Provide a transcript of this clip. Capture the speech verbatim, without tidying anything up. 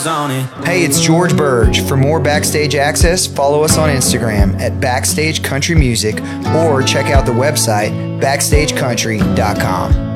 miles on it. Hey, it's George Burge. For more backstage access, follow us on Instagram at Backstage Country Music or check out the website backstage country dot com.